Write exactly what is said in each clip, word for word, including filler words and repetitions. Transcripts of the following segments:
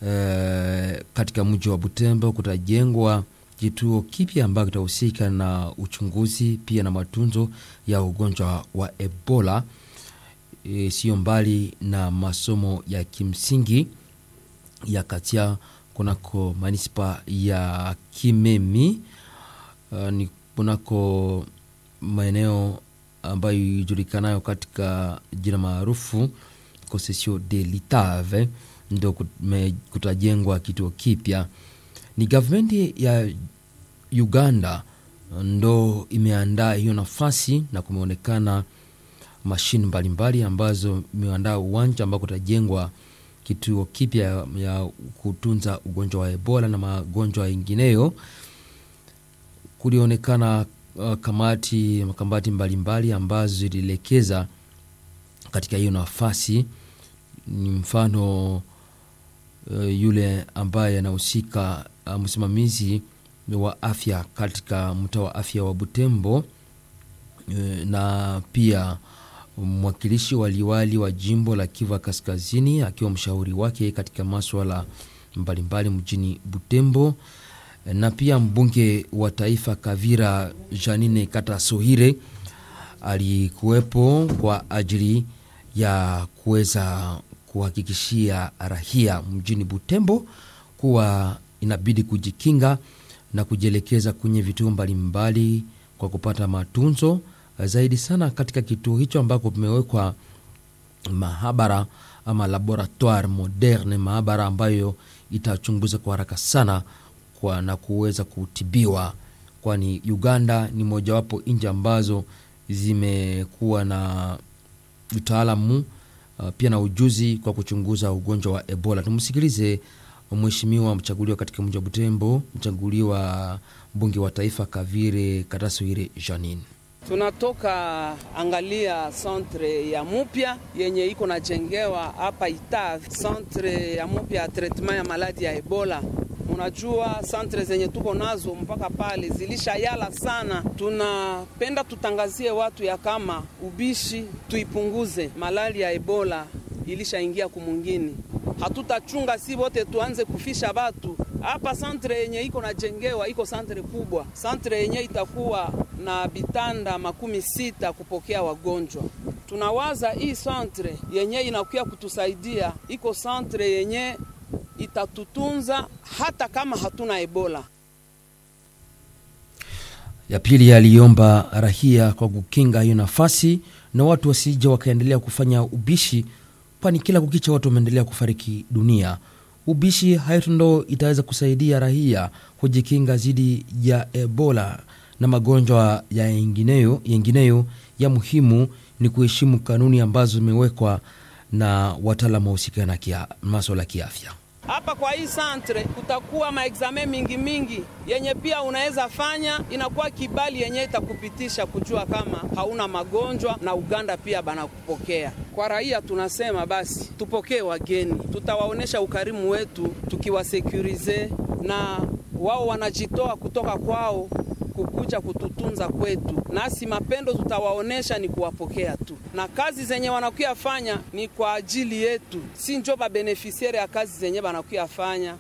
e, katika mji wa Butembo kutajengwa kituo kipya ambacho kitahusika na uchunguzi pia na matunzo ya ugonjwa wa Ebola. E, sio mbali na masomo ya kimsingi ya Katia kunako manispa ya Kimemi. Uh, ni kunako maeneo ambayo ijulikanayo katika jina maarufu Concession de l'Itave ndio kutajengwa kituo kipya. Ni government ya Uganda ndo imeandaa hiyo nafasi na kumeonekana mashine mbalimbali ambazo imeandaa uwanja ambao kutajengwa kituo kipya ya kutunza ugonjwa wa Ebola na magonjwa mengineyo. Kulionekana uh, kamati makambati mbalimbali ambazo zilielekeza katika hiyo nafasi. Ni mfano uh, yule ambaye anahusika uh, msimamizi wa afya katika mtaa wa afya wa Butembo, uh, na pia mwakilishi wa liwali wa jimbo la Kivu Kaskazini akiwa mshauri wake katika masuala mbalimbali mjini Butembo, na pia mbunge wa taifa Kavira Janine Katasohire alikuwepo kwa ajili ya kuweza kuhakikishia raia mjini Butembo kuwa inabidi kujikinga na kujielekeza kwenye vituo mbalimbali kwa kupata matunzo zaidi sana katika kituo hicho ambako kumewekwa mahabara ama laboratoire moderne, mahabara ambayo itachunguza kwa haraka sana kwa na kuweza kutibiwa, kwani Uganda ni mojawapo nchi ambazo zimekuwa na utaalamu uh, pia na ujuzi kwa kuchunguza ugonjwa wa Ebola. Tumsikilize mheshimiwa mchaguliwa katika mji wa Butembo, mchaguliwa mbunge wa taifa Kavire Katasohire Janine. Tunatoka angalia centre ya mupya yenye iko na jengewa hapa Itave, centre ya mupya ya treatment ya maladi ya Ebola. Unajua centre zenye tuko nazo mpaka pale zilisha yala sana. Tunapenda tutangazie watu ya kama ubishi tuipunguze, malali ya Ebola ilisha ingia kumungini. Hatutachunga si wote tuanze kufisha batu. Hapa centre yenye iko na jengewa iko centre kubwa. Centre yenye itakuwa na bitanda makumi sita kupokea wagonjwa. Tunawaza hii centre yenye inakuwa kutusaidia iko centre yenye itatutunza hata kama hatuna Ebola. Ya pili aliomba rahia kwa kukinga hiyo nafasi na watu wasije wakaendelea kufanya ubishi, kwani kila kukicha watu wameendelea kufariki dunia. Ubishi hayo ndo itaweza kusaidia rahia kujikinga dhidi ya Ebola na magonjwa ya yengineyo. Yengineyo ya muhimu ni kuheshimu kanuni ambazo zimewekwa na wataalamu husika na kia masuala ya kiafya. Hapa kwa hii centre kutakuwa maexame mingi mingi yenye pia unaweza fanya, inakuwa kibali yenye itakupitisha kujua kama hauna magonjwa, na Uganda pia bana kupokea. Kwa raia tunasema basi tupokee wageni, tutawaonesha ukarimu wetu tukiwasecurize, na wao wanajitoa kutoka kwao kukuja kututunza kwetu, nasi mapendo tutawaonesha ni kuwapokea tu, na kazi zenye wanakuya fanya ni kwa ajili yetu, si njo ba beneficiaire ya kazi zenye wanakuya fanya.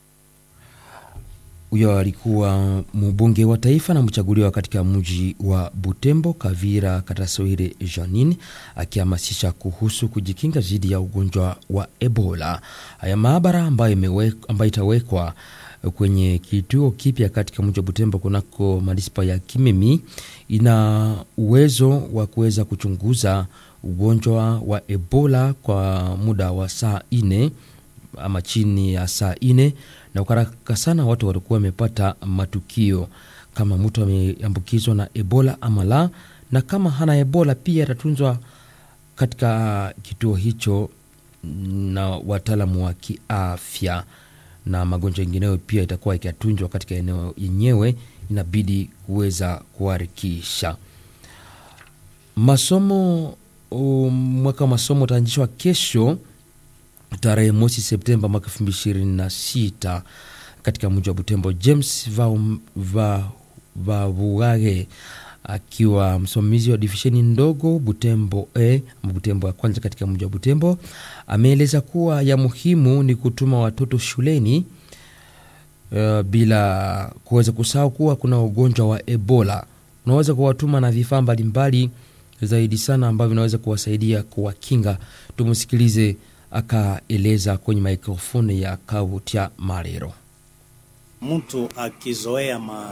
Huyo alikuwa mbunge wa taifa na mchaguliwa katika mji wa Butembo Kavira Katasohire Janine akihamasisha kuhusu kujikinga dhidi ya ugonjwa wa Ebola. Haya maabara ambayo imewekwa ambayo itawekwa kwenye kituo kipya katika mji wa Butembo kunako manispa ya Kimemi ina uwezo wa kuweza kuchunguza ugonjwa wa Ebola kwa muda wa saa nne ama chini ya saa nne, na ukaraka sana watu walikuwa wamepata matukio kama mtu ameambukizwa na Ebola ama la, na kama hana Ebola pia atatunzwa katika kituo hicho na wataalamu wa kiafya, na magonjwa mengineyo pia itakuwa ikitunzwa katika eneo yenyewe. Inabidi kuweza kuharakisha masomo. Um, mwaka wa masomo utaanzishwa kesho tarehe mosi Septemba mwaka elfu mbili ishirini na sita katika mji wa Butembo. James va va Vuage akiwa msimamizi wa divisheni ndogo Butembo E, Butembo ya kwanza katika mji wa Butembo, ameeleza kuwa ya muhimu ni kutuma watoto shuleni uh, bila kuweza kusahau kuwa kuna ugonjwa wa Ebola. Unaweza kuwatuma na vifaa mbalimbali zaidi sana ambavyo vinaweza kuwasaidia kuwakinga. Tumusikilize akaeleza kwenye mikrofoni ya Kabutia Marero. Mtu akizoea ma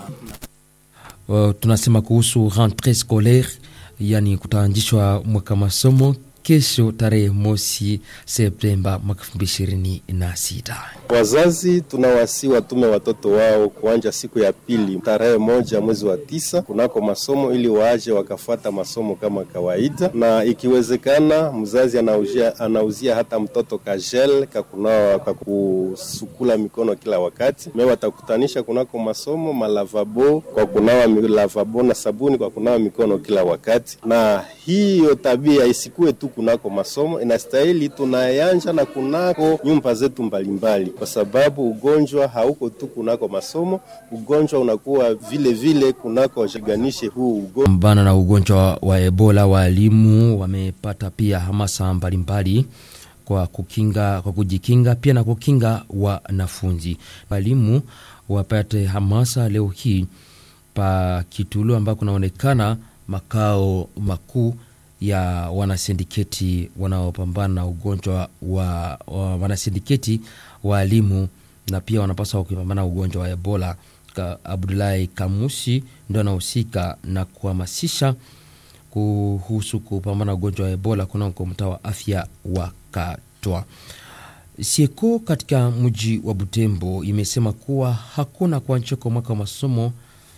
Uh, tunasema kuhusu rentrée scolaire, yani kutaanzishwa mwaka masomo kesho tarehe mosi Septemba mwaka elfu mbili ishirini na sita. Wazazi tunawasi watume watoto wao kuanja siku ya pili tarehe moja mwezi wa tisa kunako masomo ili waaje wakafuata masomo kama kawaida, na ikiwezekana mzazi anauzia anauzia hata mtoto kagel kakunawa kakusukula mikono kila wakati. Mimi watakutanisha kunako masomo malavabo kwa kunawa lavabo na sabuni kwa kunawa mikono kila wakati, na hiyo tabia isikue tu kunako masomo, inastahili tunayanja na kunako nyumba zetu mbalimbali, kwa sababu ugonjwa hauko tu kunako masomo, ugonjwa unakuwa vile vile kunako jiganishe huu ugonjwa. Mbana na ugonjwa wa Ebola, walimu wamepata pia hamasa mbalimbali kwa kukinga, kwa kujikinga pia na kukinga wanafunzi. Walimu wapate hamasa leo hii pa Kitulu ambako kunaonekana makao makuu ya wanasindiketi wanaopambana na ugonjwa wa, wa wanasindiketi walimu na pia wanapaswa kupambana na ugonjwa wa Ebola. Ka Abdullahi Kamusi ndio anahusika na kuhamasisha kuhusu kupambana na ugonjwa wa Ebola kuna mtaa wa afya wa Katwa. Sieko katika mji wa Butembo imesema kuwa hakuna kuanzishwa kwa mwaka wa masomo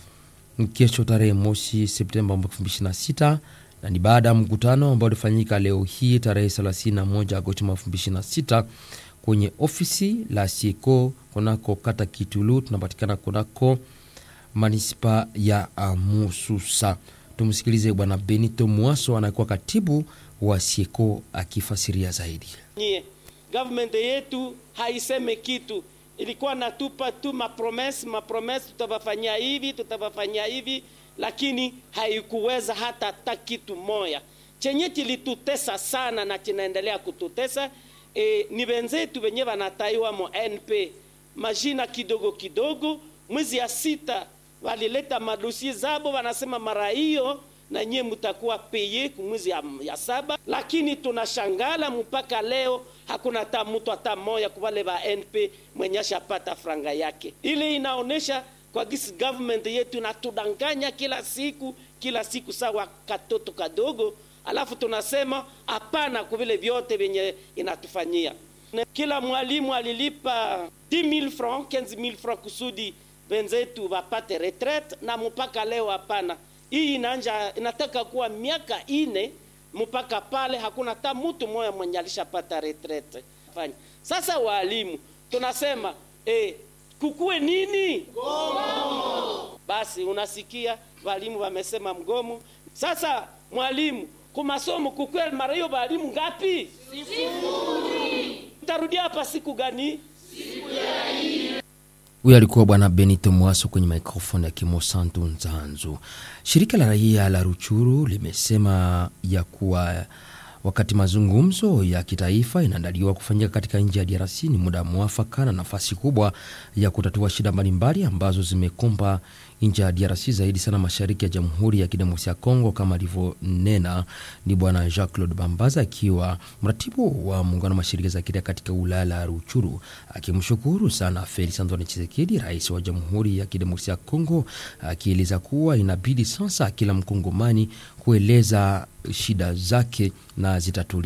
kesho tarehe mosi Septemba mwaka elfu mbili ishirini na sita, na ni baada ya mkutano ambao ulifanyika leo hii tarehe thelathini na moja Agosti mwaka elfu mbili ishirini na sita kwenye ofisi la Sieko kunako kata Kitulu, tunapatikana kunako manispa ya Mususa. Tumsikilize bwana Benito Muaso, anakuwa katibu wa Sieko akifasiria zaidi. Nye, government yetu haiseme kitu, ilikuwa natupa tu ma promise ma promise, tutawafanyia hivi tutawafanyia hivi, lakini haikuweza hata hata kitu moja. Chenye kilitutesa sana na kinaendelea kututesa e, ni wenzetu wenye wanataiwa mo N P majina kidogo kidogo. Mwezi ya sita walileta madosie zabo, wanasema mara hiyo na nyie mtakuwa peye mwezi ya, ya saba, lakini tunashangala mpaka leo hakuna hata mtu hata moja kwa wale wa N P mwenye shapata franga yake. Ile inaonesha kwa gisi government yetu na tudanganya kila siku kila siku sawa katoto kadogo, alafu tunasema hapana kwa vile vyote venye inatufanyia. Kila mwalimu alilipa dix mille francs quinze mille francs kusudi wenzetu wapate retraite, na mpaka leo hapana. Hii inanja inataka kuwa miaka ine mpaka pale hakuna hata mtu mmoja mwenye alishapata retraite. Fanya sasa walimu tunasema eh kukue nini? Mgomo. Basi unasikia walimu wamesema mgomo. Sasa mwalimu kwa masomo kukue mara hiyo walimu ngapi? Sifuri. Tarudia hapa siku gani? Siku ya hii. Huyu alikuwa bwana Benito Mwaso kwenye mikrofoni ya Kimosantu Nzanzu. Shirika la raia la Ruchuru limesema ya kuwa wakati mazungumzo ya kitaifa inaandaliwa kufanyika katika nchi ya D R C ni muda mwafaka na nafasi kubwa ya kutatua shida mbalimbali ambazo zimekumba nchi ya D R C, zaidi sana mashariki ya Jamhuri ya Kidemokrasia ya Kongo, kama alivyonena ni bwana Jacques-Claude Bambaza akiwa mratibu wa muungano wa mashirika za kiraia katika wilaya la Ruchuru, akimshukuru sana Felix Antoine Tshisekedi, rais wa Jamhuri ya Kidemokrasia ya Kongo, akieleza kuwa inabidi sasa kila mkongomani kueleza shida zake na zitatuliwa.